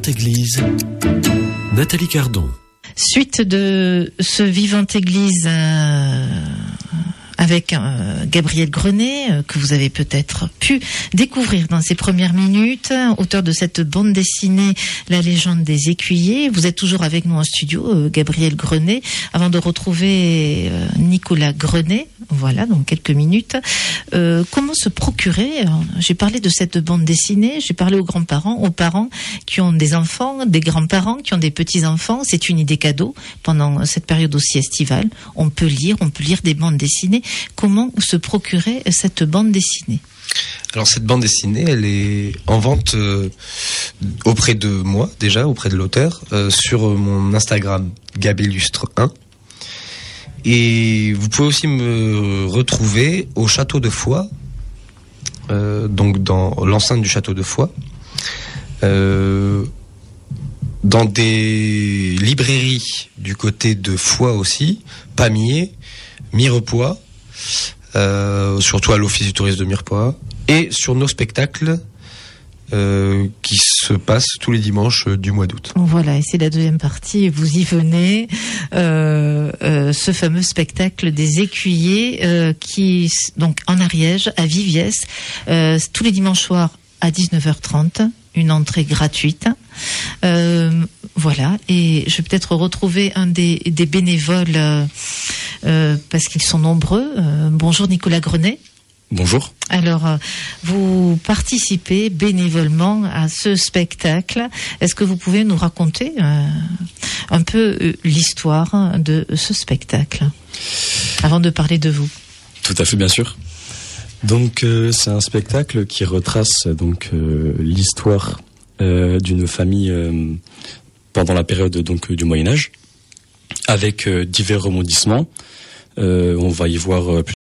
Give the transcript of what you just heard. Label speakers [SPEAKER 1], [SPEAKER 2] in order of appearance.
[SPEAKER 1] Vivante Église, Nathalie Cardon.
[SPEAKER 2] Suite de ce Vivante Église avec Gabriel Grenet, que vous avez peut-être pu découvrir dans ses premières minutes, auteur de cette bande dessinée La légende des écuyers. Vous êtes toujours avec nous en studio, Gabriel Grenet, avant de retrouver Nicolas Grenet, voilà, dans quelques minutes. Comment se procurer, j'ai parlé de cette bande dessinée, j'ai parlé aux grands-parents, aux parents qui ont des enfants, des grands-parents qui ont des petits-enfants. C'est une idée cadeau pendant cette période aussi estivale. On peut lire des bandes dessinées. Comment se procurer cette bande dessinée ?
[SPEAKER 3] Alors cette bande dessinée, elle est en vente auprès de moi, déjà, auprès de l'auteur, sur mon Instagram, Gabillustre1. Et vous pouvez aussi me retrouver au Château de Foix, donc dans l'enceinte du Château de Foix, dans des librairies du côté de Foix aussi, Pamiers, Mirepoix, surtout à l'Office du tourisme de Mirepoix, et sur nos spectacles qui se passent tous les dimanches du mois d'août.
[SPEAKER 2] Voilà, et c'est la deuxième partie, vous y venez, ce fameux spectacle des écuyers qui, donc en Ariège, à Viviès, tous les dimanches soirs à 19h30, une entrée gratuite. Voilà, et je vais peut-être retrouver un des bénévoles parce qu'ils sont nombreux. Bonjour Nicolas Grenet.
[SPEAKER 4] Bonjour.
[SPEAKER 2] Alors, vous participez bénévolement à ce spectacle. Est-ce que vous pouvez nous raconter un peu l'histoire de ce spectacle avant de parler de vous?
[SPEAKER 4] Tout à fait, bien sûr. Donc, c'est un spectacle qui retrace donc l'histoire d'une famille pendant la période donc du Moyen Âge, avec divers rebondissements. On va y voir